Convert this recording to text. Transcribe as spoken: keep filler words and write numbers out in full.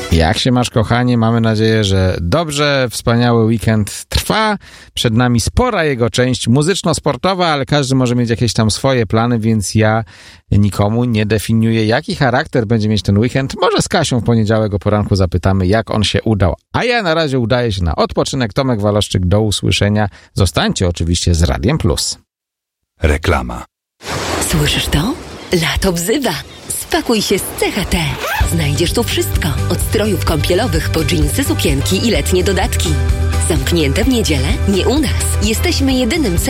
Jak się masz, kochanie? Mamy nadzieję, że dobrze. Wspaniały weekend trwa. Przed nami spora jego część muzyczno-sportowa, ale każdy może mieć jakieś tam swoje plany, więc ja nikomu nie definiuję, jaki charakter będzie mieć ten weekend. Może z Kasią w poniedziałek o poranku zapytamy, jak on się udał. A ja na razie udaję się na odpoczynek. Tomek Waloszczyk, do usłyszenia. Zostańcie oczywiście z Radiem Plus. Reklama. Słyszysz to? Lato wzywa. Spakuj się z C H T. Znajdziesz tu wszystko. Od strojów kąpielowych po dżinsy, sukienki i letnie dodatki. Zamknięte w niedzielę? Nie u nas. Jesteśmy jedynym